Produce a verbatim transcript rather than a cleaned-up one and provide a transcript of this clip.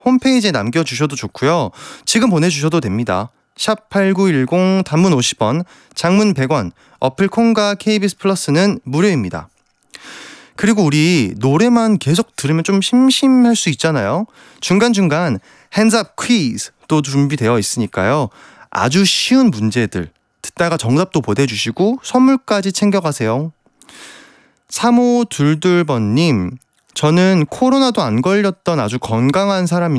홈페이지에 남겨주셔도 좋고요. 지금 보내주셔도 됩니다. 샵 팔구일공 단문 오십 원, 장문 백 원, 어플 콩과 케이비에스 플러스는 무료입니다. 그리고 우리 노래만 계속 들으면 좀 심심할 수 있잖아요. 중간중간 핸즈업 퀴즈도 준비되어 있으니까요. 아주 쉬운 문제들 듣다가 정답도 보내주시고 선물까지 챙겨가세요. 삼오이이 번님, 저는 코로나도 안 걸렸던 아주 건강한 사람인데